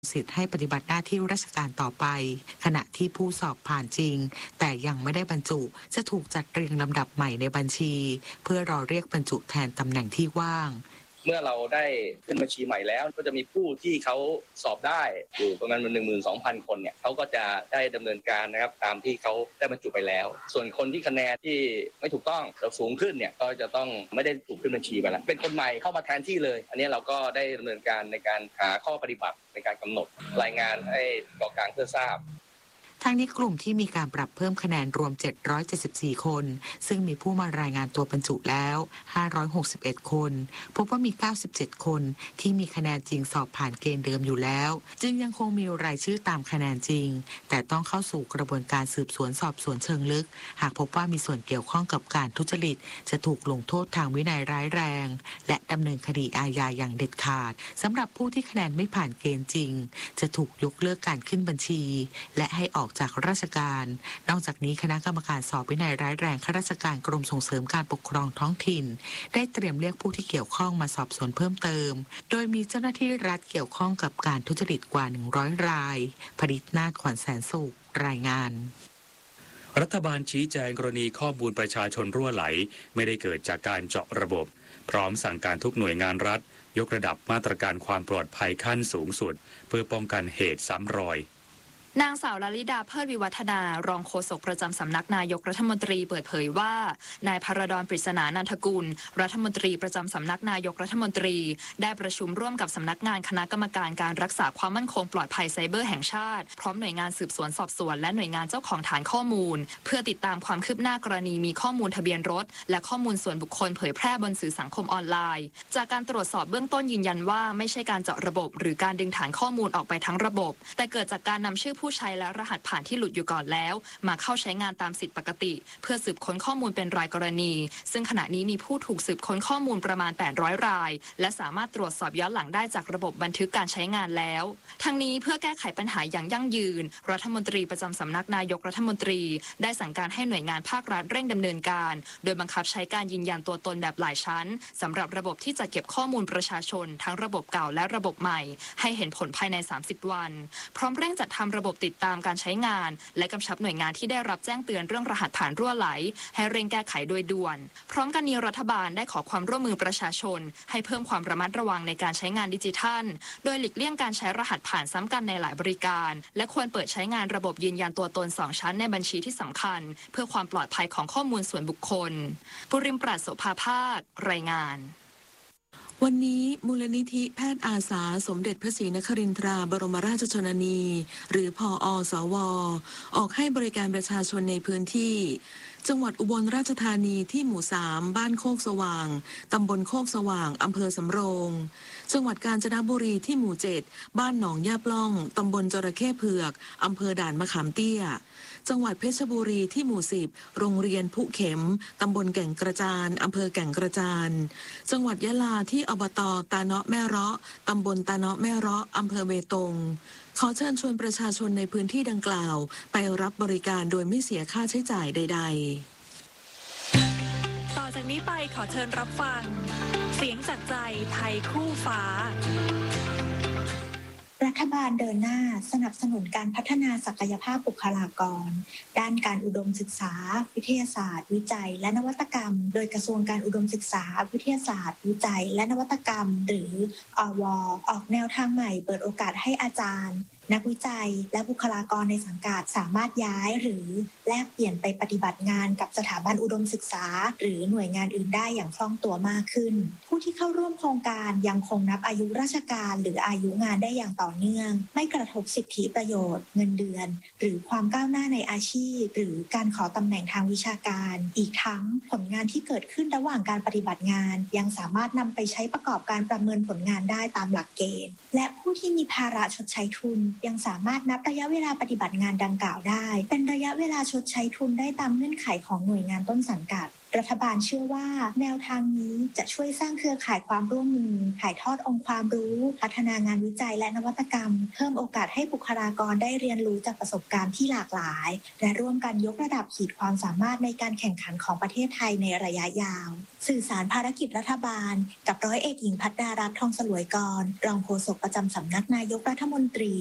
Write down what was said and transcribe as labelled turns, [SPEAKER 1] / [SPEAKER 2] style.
[SPEAKER 1] สิทธิ์ให้ปฏิบัติหน้าที่ราชการต่อไปขณะที่ผู้สอบผ่านจริงแต่ยังไม่ได้บรรจุจะถูกจัดเรียงลำดับใหม่ในบัญชีเพื่อรอเรียกบรรจุแทนตำแหน่งที่ว่าง
[SPEAKER 2] เมื่อเราได้ขึ้นบัญชีใหม่แล้วก็จะมีผู้ที่เขาสอบได้อยู่ประมาณ12,000 คนเนี่ยเขาก็จะได้ดำเนินการนะครับตามที่เขาได้บรรจุไปแล้วส่วนคนที่คะแนนที่ไม่ถูกต้องเราสูงขึ้นเนี่ยก็จะต้องไม่ได้ถูกขึ้นบัญชีไปแล้วเป็นคนใหม่เข้ามาแทนที่เลยอันนี้เราก็ได้ดำเนินการในการหาข้อปฏิบัติในการกำหนดรายงานให้กก.เพื่อทราบ
[SPEAKER 1] ทั้งนี้กลุ่มที่มีการปรับเพิ่มคะแนนรวม774คนซึ่งมีผู้มารายงานตัวบรรจุแล้ว561คนพบว่ามี97คนที่มีคะแนนจริงสอบผ่านเกณฑ์เดิมอยู่แล้วจึงยังคงมีรายชื่อตามคะแนนจริงแต่ต้องเข้าสู่กระบวนการสืบสวนสอบสวนเชิงลึกหากพบว่ามีส่วนเกี่ยวข้องกับการทุจริตจะถูกลงโทษทางวินัยร้ายแรงและดำเนินคดีอาญาอย่างเด็ดขาดสำหรับผู้ที่คะแนนไม่ผ่านเกณฑ์จริงจะถูกยกเลิกการขึ้นบัญชีและให้ออกจากราชการนอกจากนี้คณะกรรมการสอบวินัยร้ายแรงข้าราชการกรมส่งเสริมการปกครองท้องถิ่นได้เตรียมเรียกผู้ที่เกี่ยวข้องมาสอบสวนเพิ่มเติมโดยมีเจ้าหน้าที่รัฐเกี่ยวข้องกับการทุจริตกว่า100รายผลิตนาถขวัญแสนสุขรายงาน
[SPEAKER 3] รัฐบาลชี้แจงกรณีข้อมูลประชาชนรั่วไหลไม่ได้เกิดจากการเจาะระบบพร้อมสั่งการทุกหน่วยงานรัฐยกระดับมาตรการความปลอดภัยขั้นสูงสุดเพื่อป้องกันเหตุซ้ำรอย
[SPEAKER 4] นางสาวลลิดาเพิดวิวัฒนารองโฆษกประจำสำนักนายกรัฐมนตรีเปิดเผยว่านายพระดอนปริศนานันทกุลรัฐมนตรีประจำสำนักนายกรัฐมนตรีได้ประชุมร่วมกับสำนักงานคณะกรรมการการรักษาความมั่นคงปลอดภัยไซเบอร์แห่งชาติพร้อมหน่วยงานสืบสวนสอบสวนและหน่วยงานเจ้าของฐานข้อมูลเพื่อติดตามความคืบหน้ากรณีมีข้อมูลทะเบียนรถและข้อมูลส่วนบุคคลเผยแพร่บนสื่อสังคมออนไลน์จากการตรวจสอบเบื้องต้นยืนยันว่าไม่ใช่การเจาะระบบหรือการดึงฐานข้อมูลออกไปทั้งระบบแต่เกิดจากการนำชื่อผู้ใช้และรหัสผ่านที่หลุดอยู่ก่อนแล้วมาเข้าใช้งานตามสิทธิปกติเพื่อสืบค้นข้อมูลเป็นรายกรณีซึ่งขณะนี้มีผู้ถูกสืบค้นข้อมูลประมาณ800รายและสามารถตรวจสอบย้อนหลังได้จากระบบบันทึกการใช้งานแล้วทั้งนี้เพื่อแก้ไขปัญหาอย่างยั่งยืนรัฐมนตรีประจำสำนักนายกรัฐมนตรีได้สั่งการให้หน่วยงานภาครัฐเร่งดำเนินการโดยบังคับใช้การยืนยันตัวตนแบบหลายชั้นสำหรับระบบที่จะเก็บข้อมูลประชาชนทั้งระบบเก่าและระบบใหม่ให้เห็นผลภายใน30วันพร้อมเร่งจัดทำระบบติดตามการใช้งานและกำชับหน่วยงานที่ได้รับแจ้งเตือนเรื่องรหัสผ่านรั่วไหลให้เร่งแก้ไขโดยด่วนพร้อมกันนี้รัฐบาลได้ขอความร่วมมือประชาชนให้เพิ่มความระมัดระวังในการใช้งานดิจิทัลโดยหลีกเลี่ยงการใช้รหัสผ่านซ้ำกันในหลายบริการและควรเปิดใช้งานระบบยืนยันตัวตน2ชั้นในบัญชีที่สำคัญเพื่อความปลอดภัยของข้อมูลส่วนบุคคลปุริมปราศโสภาภาครายงาน
[SPEAKER 5] วันนี้มูลนิธิแพทย์อาสาสมเด็จพระศรีนครินทราบรมราชชนนีหรือผอ.สว.ออกให้บริการประชาชนในพื้นที่จังหวัดอุบลราชธานีที่หมู่3บ้านโคกสว่างตำบลโคกสว่างอำเภอสำโรงจังหวัดกาญจนบุรีที่หมู่7บ้านหนองย่าปล่องตำบลจระเข้เผือกอำเภอด่านมะขามเตี้ยจังหวัดเพชรบุรีที่หมู่10โรงเรียนผู้เข็มตำบลแก่งกระจานอำเภอแก่งกระจานจังหวัดยะลาที่อบต.ตาเนาะแม่เราะตำบลตาเนาะแม่เราะอำเภอเบตงขอเชิญชวนประชาชนในพื้นที่ดังกล่าวไปรับบริการโดยไม่เสียค่าใช้จ่ายใด
[SPEAKER 6] ๆต่อจากนี้ไปขอเชิญรับฟังเสียงจากใจไทยคู่ฟ้า
[SPEAKER 7] รัฐบาลเดินหน้าสนับสนุนการพัฒนาศักยภาพบุคลากรด้านการอุดมศึกษาวิทยาศาสตร์วิจัยและนวัตกรรมโดยกระทรวงการอุดมศึกษาวิทยาศาสตร์วิจัยและนวัตกรรมหรืออว.ออกแนวทางใหม่เปิดโอกาสให้อาจารย์นักวิจัยและบุคลากรในสังกัดสามารถย้ายหรือแลกเปลี่ยนไปปฏิบัติงานกับสถาบันอุดมศึกษาหรือหน่วยงานอื่นได้อย่างคล่องตัวมากขึ้นผู้ที่เข้าร่วมโครงการยังคงนับอายุราชการหรืออายุงานได้อย่างต่อเนื่องไม่กระทบสิทธิประโยชน์เงินเดือนหรือความก้าวหน้าในอาชีพหรือการขอตำแหน่งทางวิชาการอีกทั้งผลงานที่เกิดขึ้นระหว่างการปฏิบัติงานยังสามารถนำไปใช้ประกอบการประเมินผลงานได้ตามหลักเกณฑ์และผู้ที่มีภาระชดใช้ทุนยังสามารถนับระยะเวลาปฏิบัติงานดังกล่าวได้เป็นระยะเวลาชดใช้ทุนได้ตามเงื่อนไขของหน่วยงานต้นสังกัดรัฐบาลเชื่อว่าแนวทางนี้จะช่วยสร้างเครือข่ายความร่วมมือถ่ายทอดองค์ความรู้พัฒนางานวิจัยและนวัตกรรมเพิ่มโอกาสให้บุคลากรได้เรียนรู้จากประสบการณ์ที่หลากหลายและร่วมกันยกระดับขีดความสามารถในการแข่งขันของประเทศไทยในระยะยาวสื่อสารภารกิจรัฐบาลกับร้อยเอกหญิงภัทรารัตน์ ทองสลวยกรรองโฆษกประจำสำนักนายกรัฐมนตรี